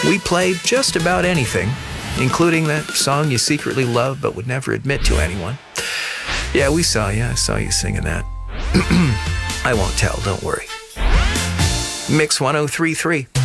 We played just about anything, including that song you secretly love but would never admit to anyone. Yeah, we saw you. I saw you singing that. I won't tell, don't worry. Mix 1033.